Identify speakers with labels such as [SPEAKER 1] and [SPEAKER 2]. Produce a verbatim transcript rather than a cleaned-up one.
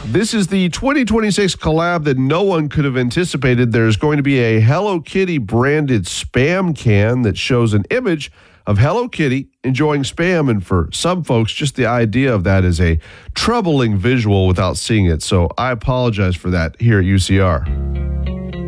[SPEAKER 1] This is the twenty twenty-six collab that no one could have anticipated. There's going to be a Hello Kitty branded Spam can that shows an image of Hello Kitty enjoying Spam. And for some folks, just the idea of that is a troubling visual without seeing it. So I apologize for that here at U C R.